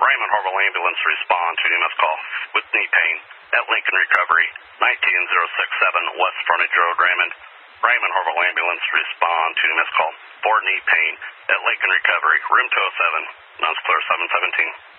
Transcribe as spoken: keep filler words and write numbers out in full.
Raymond Harville Ambulance respond to E M S call with knee pain at Lincoln Recovery, nineteen oh six seven West Frontage Road, Raymond. Raymond Harville Ambulance respond to E M S call for knee pain at Lincoln Recovery, room two oh seven, nonce clear seven seventeen.